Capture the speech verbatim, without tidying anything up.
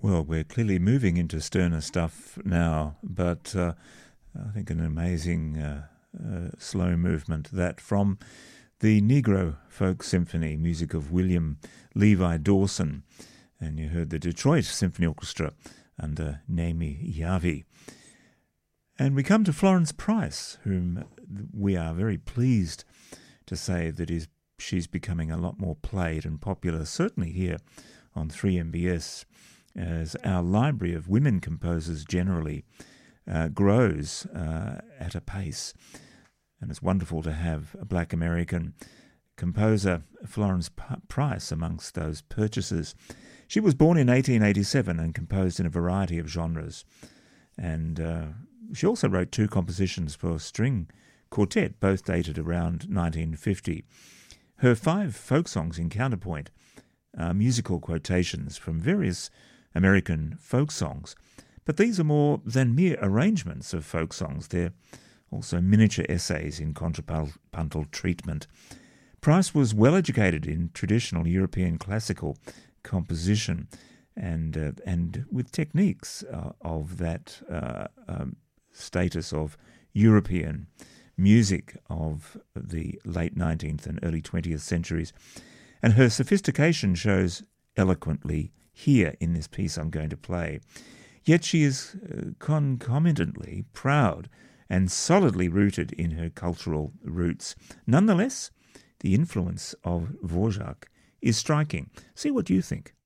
Well, we're clearly moving into sterner stuff now, but uh, I think an amazing uh, uh, slow movement, that from the Negro Folk Symphony, music of William Levi Dawson, and you heard the Detroit Symphony Orchestra under Naomi Yavi. And we come to Florence Price, whom we are very pleased to say that is she's becoming a lot more played and popular, certainly here on three M B S, as our library of women composers generally uh, grows uh, at a pace. And it's wonderful to have a black American composer, Florence P- Price, amongst those purchasers. She was born in eighteen eighty-seven and composed in a variety of genres. And uh, she also wrote two compositions for string quartet, both dated around nineteen fifty. Her five folk songs in Counterpoint are musical quotations from various American folk songs, but these are more than mere arrangements of folk songs. They're also miniature essays in contrapuntal treatment. Price was well educated in traditional European classical composition and uh, and with techniques uh, of that uh, um, status of European music of the late nineteenth and early twentieth centuries. And her sophistication shows eloquently here in this piece I'm going to play. Yet she is uh, concomitantly proud and solidly rooted in her cultural roots. Nonetheless, the influence of Dvorak is striking. See what you think.